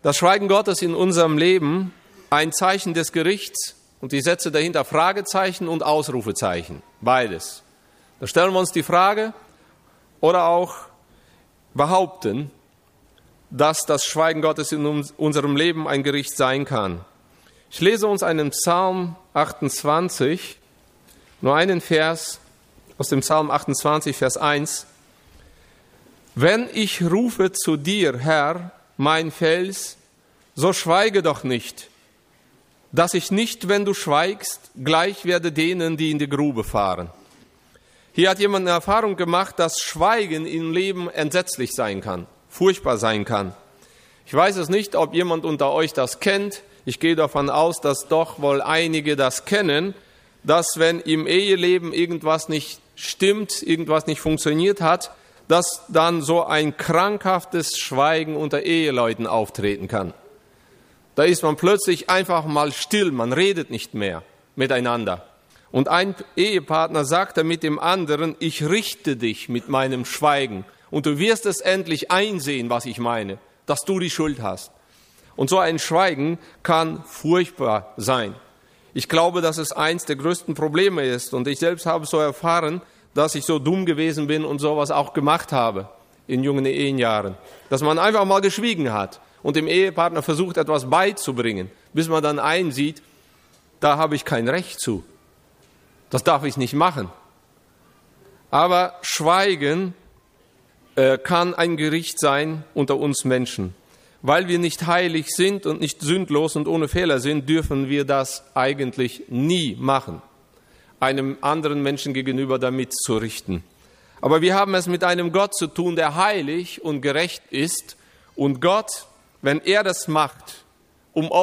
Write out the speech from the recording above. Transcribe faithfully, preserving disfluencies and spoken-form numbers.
das Schweigen Gottes in unserem Leben ein Zeichen des Gerichts und die Sätze dahinter Fragezeichen und Ausrufezeichen, beides. Da stellen wir uns die Frage oder auch behaupten, dass das Schweigen Gottes in unserem Leben ein Gericht sein kann. Ich lese uns einen Psalm achtundzwanzig, nur einen Vers aus dem Psalm achtundzwanzig, Vers eins. Wenn ich rufe zu dir, Herr, mein Fels, so schweige doch nicht, dass ich nicht, wenn du schweigst, gleich werde denen, die in die Grube fahren. Hier hat jemand eine Erfahrung gemacht, dass Schweigen im Leben entsetzlich sein kann, furchtbar sein kann. Ich weiß es nicht, ob jemand unter euch das kennt. Ich gehe davon aus, dass doch wohl einige das kennen, dass wenn im Eheleben irgendwas nicht stimmt, irgendwas nicht funktioniert hat, dass dann so ein krankhaftes Schweigen unter Eheleuten auftreten kann. Da ist man plötzlich einfach mal still, man redet nicht mehr miteinander. Und ein Ehepartner sagte mit dem anderen, ich richte dich mit meinem Schweigen und du wirst es endlich einsehen, was ich meine, dass du die Schuld hast. Und so ein Schweigen kann furchtbar sein. Ich glaube, dass es eins der größten Probleme ist und ich selbst habe so erfahren, dass ich so dumm gewesen bin und sowas auch gemacht habe in jungen Ehenjahren. Dass man einfach mal geschwiegen hat und dem Ehepartner versucht, etwas beizubringen, bis man dann einsieht, da habe ich kein Recht zu. Das darf ich nicht machen. Aber Schweigen äh, kann ein Gericht sein unter uns Menschen. Weil wir nicht heilig sind und nicht sündlos und ohne Fehler sind, dürfen wir das eigentlich nie machen, einem anderen Menschen gegenüber damit zu richten. Aber wir haben es mit einem Gott zu tun, der heilig und gerecht ist. Und Gott, wenn er das macht, um